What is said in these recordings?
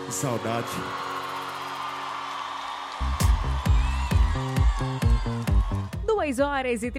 Que saudade. Duas horas e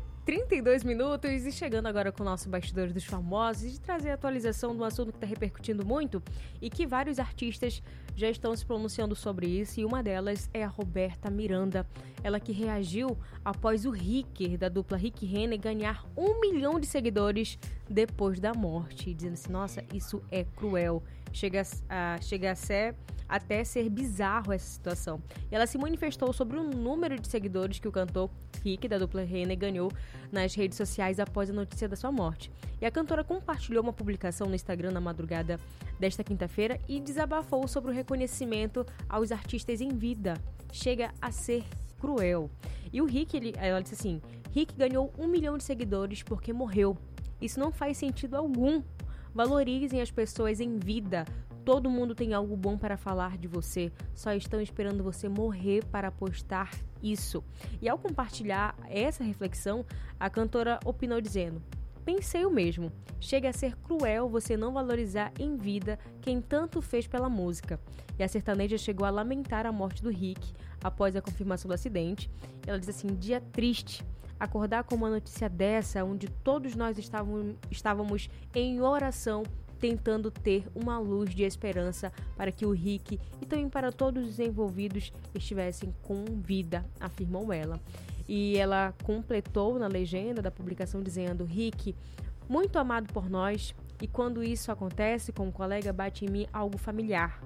32 minutos e chegando agora com o nosso Bastidores dos Famosos e de trazer a atualização de um assunto que está repercutindo muito e que vários artistas já estão se pronunciando sobre isso, e uma delas é a Roberta Miranda, ela que reagiu após o Ricker, da dupla Rick e Renner, ganhar 1 milhão de seguidores depois da morte, dizendo assim, nossa, isso é cruel, chega a ser até ser bizarro essa situação. E ela se manifestou sobre o número de seguidores que o cantor Rick, da dupla Renner, ganhou nas redes sociais após a notícia da sua morte. E a cantora compartilhou uma publicação no Instagram na madrugada desta quinta-feira e desabafou sobre o reconhecimento aos artistas em vida. Chega a ser cruel. E o Rick, ela disse assim, Rick ganhou 1 milhão de seguidores porque morreu. Isso não faz sentido algum. Valorizem as pessoas em vida. Todo mundo tem algo bom para falar de você. Só estão esperando você morrer para postar isso. E ao compartilhar essa reflexão, a cantora opinou dizendo, pensei o mesmo. Chega a ser cruel você não valorizar em vida quem tanto fez pela música. E a sertaneja chegou a lamentar a morte do Rick após a confirmação do acidente. Ela diz assim, dia triste. Acordar com uma notícia dessa, onde todos nós estávamos em oração, tentando ter uma luz de esperança para que o Rick e também para todos os envolvidos estivessem com vida, afirmou ela. E ela completou na legenda da publicação dizendo, Rick, muito amado por nós, e quando isso acontece com um colega, bate em mim algo familiar.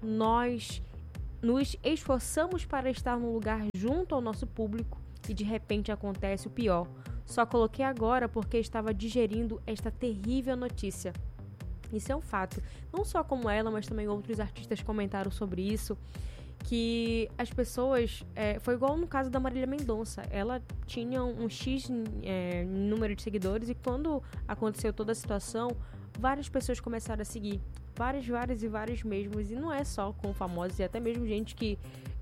Nós nos esforçamos para estar num lugar junto ao nosso público e de repente acontece o pior. Só coloquei agora porque estava digerindo esta terrível notícia. Isso é um fato. Não só como ela, mas também outros artistas comentaram sobre isso, que as pessoas... foi igual no caso da Marília Mendonça. Ela tinha um X número de seguidores e quando aconteceu toda a situação, várias pessoas começaram a seguir. Várias mesmos. E não é só com famosos, e até mesmo gente que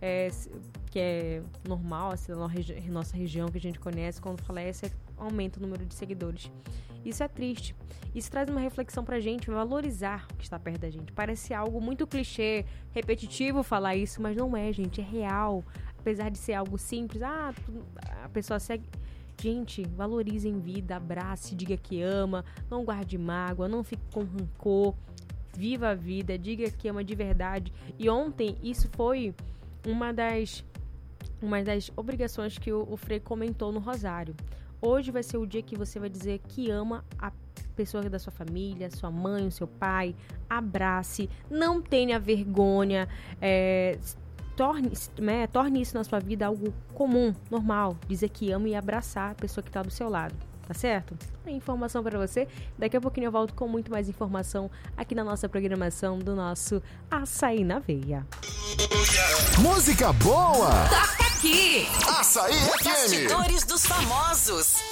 é normal, assim, na nossa região, que a gente conhece, quando falece, aumenta o número de seguidores. Isso é triste. Isso traz uma reflexão pra gente, valorizar o que está perto da gente. Parece algo muito clichê, repetitivo falar isso, mas não é, gente, é real. Apesar de ser algo simples, a pessoa segue... Gente, valorize em vida, abrace, diga que ama, não guarde mágoa, não fique com rancor, viva a vida, diga que ama de verdade. E ontem, isso foi uma das obrigações que o Frei comentou no Rosário. Hoje vai ser o dia que você vai dizer que ama a pessoa da sua família, sua mãe, o seu pai. Abrace, não tenha vergonha, torne isso na sua vida algo comum, normal. Dizer que ama e abraçar a pessoa que está do seu lado, tá certo? Tem informação para você. Daqui a pouquinho eu volto com muito mais informação aqui na nossa programação do nosso Açaí na Veia. Música boa! Toca aqui! Açaí FM! Bastidores dos Famosos.